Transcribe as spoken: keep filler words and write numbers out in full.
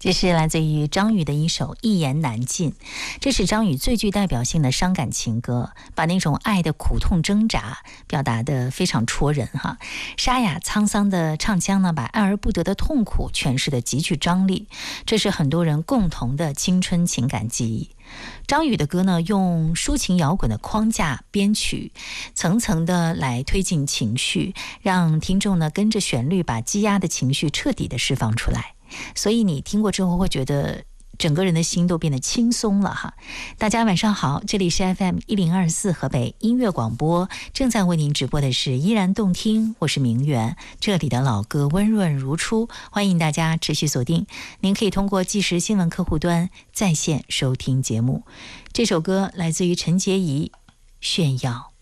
这是来自于张宇的一首《一言难尽》，这是张宇最具代表性的伤感情歌，把那种爱的苦痛挣扎表达得非常戳人哈。沙哑沧桑的唱腔呢，把爱而不得的痛苦诠释得极具张力，这是很多人共同的青春情感记忆。张宇的歌呢，用抒情摇滚的框架编曲，层层的来推进情绪，让听众呢跟着旋律把积压的情绪彻底的释放出来。所以你听过之后会觉得整个人的心都变得轻松了哈。大家晚上好，这里是 F M 一零二四河北音乐广播，正在为您直播的是依然动听，我是明媛，这里的老歌温润如初，欢迎大家持续锁定。您可以通过即时新闻客户端在线收听节目。这首歌来自于陈洁仪，炫耀。